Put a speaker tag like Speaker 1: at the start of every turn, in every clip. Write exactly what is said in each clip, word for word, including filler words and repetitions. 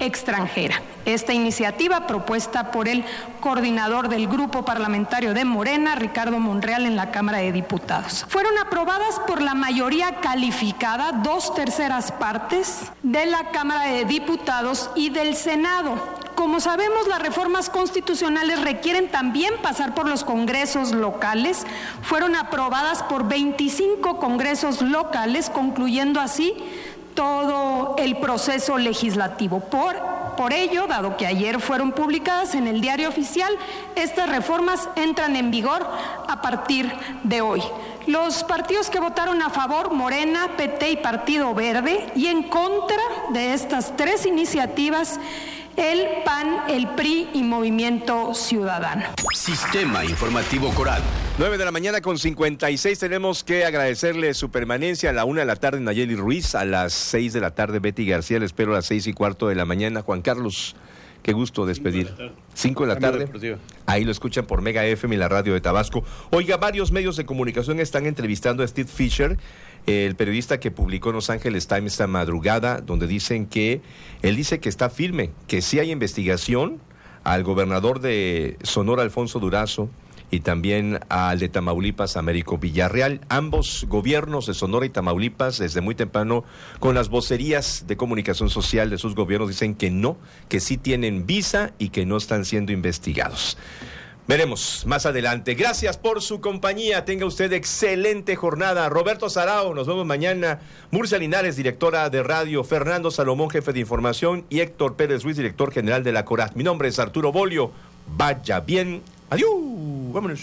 Speaker 1: extranjera. Esta iniciativa, propuesta por el coordinador del Grupo Parlamentario de Morena, Ricardo Monreal, en la Cámara de Diputados. Fueron aprobadas por la mayoría calificada, dos terceras partes, de la Cámara de Diputados y del Senado. Como sabemos, las reformas constitucionales requieren también pasar por los congresos locales. Fueron aprobadas por veinticinco congresos locales, concluyendo así todo el proceso legislativo. Por, por ello, dado que ayer fueron publicadas en el Diario Oficial, estas reformas entran en vigor a partir de hoy. Los partidos que votaron a favor, Morena, P T y Partido Verde, y en contra de estas tres iniciativas, el P A N, el P R I y Movimiento Ciudadano.
Speaker 2: Sistema Informativo Coral.
Speaker 3: nueve de la mañana con cincuenta y seis. Tenemos que agradecerle su permanencia. A la una de la tarde, Nayeli Ruiz. A las seis de la tarde, Betty García. Le espero a las seis y cuarto de la mañana. Juan Carlos, qué gusto despedir. Cinco de la tarde. Ahí lo escuchan por Mega F M y la radio de Tabasco. Oiga, varios medios de comunicación están entrevistando a Steve Fisher, el periodista que publicó en Los Angeles Times esta madrugada, donde dicen que, él dice que está firme, que sí hay investigación al gobernador de Sonora, Alfonso Durazo, y también al de Tamaulipas, Américo Villarreal. Ambos gobiernos de Sonora y Tamaulipas, desde muy temprano, con las vocerías de comunicación social de sus gobiernos, dicen que no, que sí tienen visa y que no están siendo investigados. Veremos más adelante. Gracias por su compañía. Tenga usted excelente jornada. Roberto Sarao, nos vemos mañana. Murcia Linares, directora de radio. Fernando Salomón, jefe de información. Y Héctor Pérez Ruiz, director general de la CORAT. Mi nombre es Arturo Bolio. Vaya bien. Adiós. Vámonos.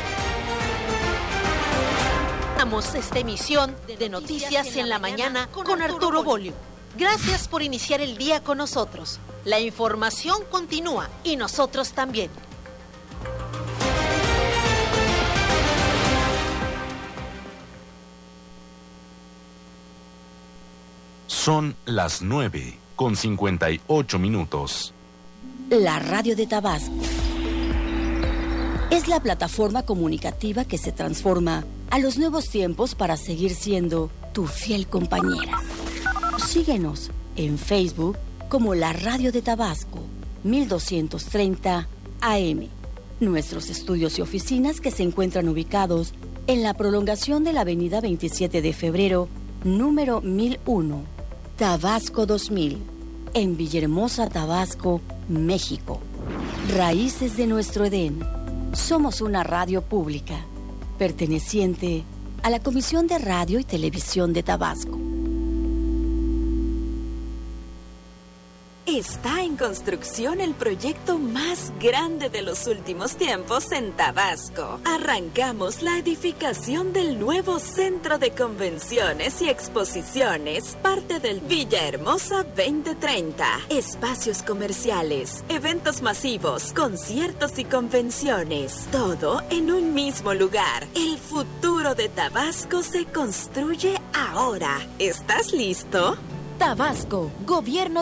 Speaker 4: Damos esta emisión de Noticias en la Mañana con Arturo Bolio. Gracias por iniciar el día con nosotros. La información continúa y nosotros también.
Speaker 5: Son las nueve con cincuenta y ocho minutos.
Speaker 6: La Radio de Tabasco es la plataforma comunicativa que se transforma a los nuevos tiempos para seguir siendo tu fiel compañera. Síguenos en Facebook como La Radio de Tabasco, mil doscientos treinta A M. Nuestros estudios y oficinas que se encuentran ubicados en la prolongación de la avenida veintisiete de febrero, número mil uno. Tabasco dos mil, en Villahermosa, Tabasco, México. Raíces de nuestro Edén. Somos una radio pública, perteneciente a la Comisión de Radio y Televisión de Tabasco.
Speaker 7: Está en construcción el proyecto más grande de los últimos tiempos en Tabasco. Arrancamos la edificación del nuevo Centro de Convenciones y Exposiciones, parte del Villahermosa veinte treinta. Espacios comerciales, eventos masivos, conciertos y convenciones. Todo en un mismo lugar. El futuro de Tabasco se construye ahora. ¿Estás listo?
Speaker 6: Tabasco, Gobierno